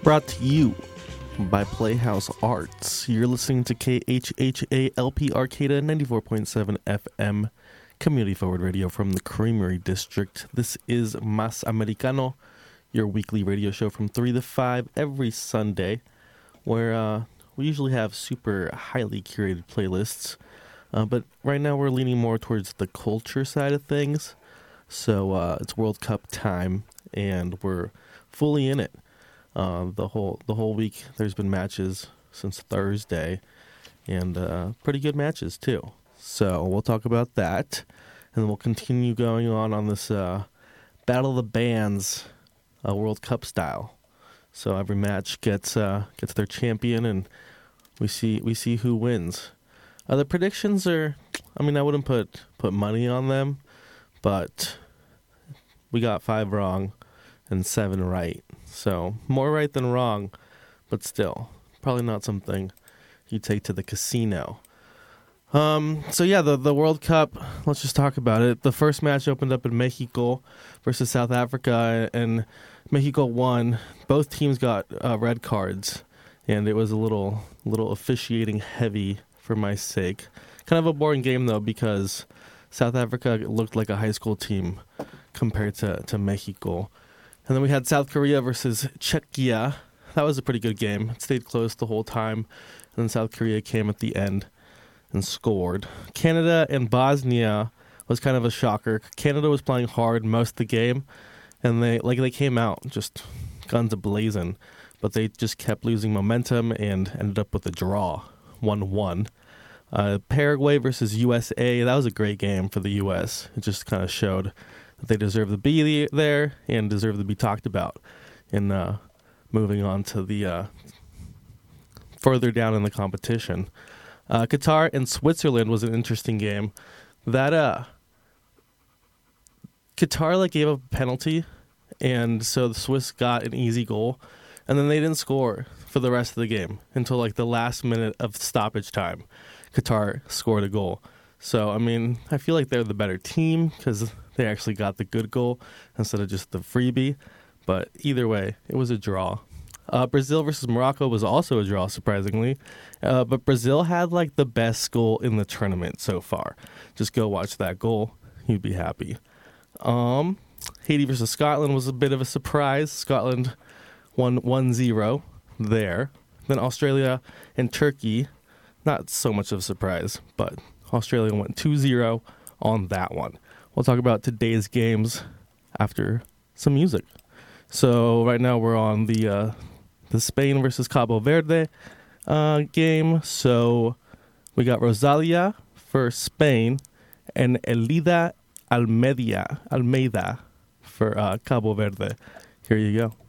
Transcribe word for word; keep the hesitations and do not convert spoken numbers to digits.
Brought to you by Playhouse Arts. You're listening to K H H A L P Arcata ninety-four point seven F M, Community Forward Radio from the Creamery District. This is Mas Americano, your weekly radio show from three to five every Sunday, where uh, we usually have super highly curated playlists. Uh, but right now we're leaning more towards the culture side of things. So uh, it's World Cup time, and we're fully in it. Uh, the whole the whole week, there's been matches since Thursday, and uh, pretty good matches too. So we'll talk about that, and then we'll continue going on on this uh, Battle of the Bands, uh, World Cup style. So every match gets uh, gets their champion, and we see we see who wins. Uh, the predictions are, I mean, I wouldn't put put money on them, but we got five wrong and seven right. So more right than wrong, but still probably not something you take to the casino. Um, so yeah, the the World Cup. Let's just talk about it. The first match opened up in Mexico versus South Africa, and Mexico won. Both teams got uh, red cards, and it was a little little officiating heavy for my sake. Kind of a boring game though, because South Africa looked like a high school team compared to to Mexico. And then we had South Korea versus Czechia. That was a pretty good game. It stayed close the whole time. And then South Korea came at the end and scored. Canada and Bosnia was kind of a shocker. Canada was playing hard most of the game, and they like they came out just guns a-blazing, but they just kept losing momentum and ended up with a draw, one one. Uh, Paraguay versus U S A. That was a great game for the U S. It just kind of showed that they deserve to be there and deserve to be talked about. And uh, moving on to the uh, further down in the competition, uh, Qatar and Switzerland was an interesting game. That uh, Qatar like gave up a penalty, and so the Swiss got an easy goal, and then they didn't score for the rest of the game until like the last minute of stoppage time. Qatar scored a goal. So, I mean, I feel like they're the better team because they actually got the good goal instead of just the freebie. But either way, it was a draw. Uh, Brazil versus Morocco was also a draw, surprisingly. Uh, but Brazil had, like, the best goal in the tournament so far. Just go watch that goal. You'd be happy. Um, Haiti versus Scotland was a bit of a surprise. Scotland won one zero there. Then Australia and Turkey, not so much of a surprise, but Australia went two zero on that one. We'll talk about today's games after some music. So right now we're on the uh, the Spain versus Cabo Verde uh, game. So we got Rosalia for Spain and Elida Almeida Almeida for uh, Cabo Verde. Here you go.